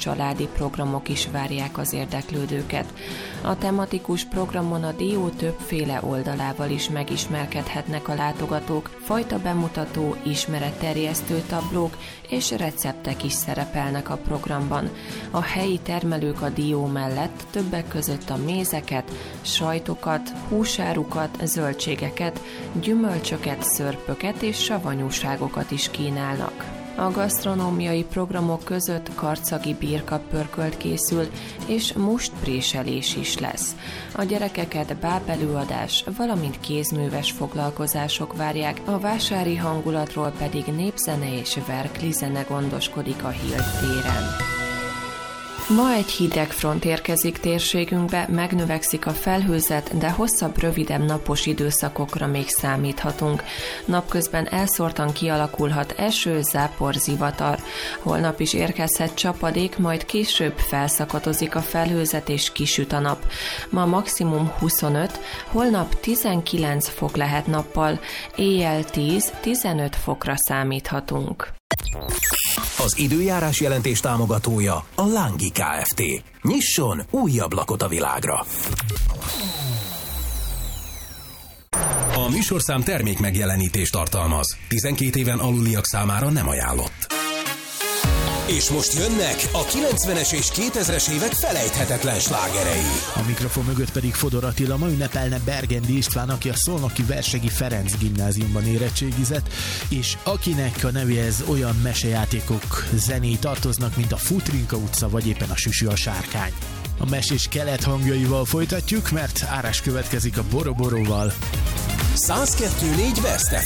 családi programok is várják az érdeklődőket. A tematikus programon a dió többféle oldalával is megismerkedhetnek a látogatók, fajta bemutató, ismeretterjesztő tablók és receptek is szerepelnek a programban. A helyi termelők a dió mellett többek között a mézeket, sajtokat, húsárukat, zöldségeket, gyümölcsöket, szörpöket és savanyúságokat is kínálnak. A gasztronómiai programok között karcagi birkapörkölt készül, és mustpréselés is lesz. A gyerekeket bábelőadás, valamint kézműves foglalkozások várják, a vásári hangulatról pedig népzene és verklizene gondoskodik a Hild téren. Ma egy hideg front érkezik térségünkbe, megnövekszik a felhőzet, de hosszabb, rövidebb napos időszakokra még számíthatunk. Napközben elszórtan kialakulhat eső, zápor, zivatar. Holnap is érkezhet csapadék, majd később felszakadozik a felhőzet és kisüt a nap. Ma maximum 25, holnap 19 fok lehet nappal, éjjel 10-15 fokra számíthatunk. Az időjárás jelentés támogatója a Lángi Kft. Nyisson új ablakot a világra! A műsorszám termék megjelenítést tartalmaz. 12 éven aluliak számára nem ajánlott. És most jönnek a 90-es és 2000-es évek felejthetetlen slágerei. A mikrofon mögött pedig Fodor Attila. Ma ünnepelne Bergendi István, aki a szolnoki Versegi Ferenc gimnáziumban érettségizett, és akinek a nevéhez olyan mesejátékok zenéi tartoznak, mint a Futrinka utca, vagy éppen a Süsű a sárkány. A mesés kelet hangjaival folytatjuk, mert árás következik a Boroboróval. 102.4 West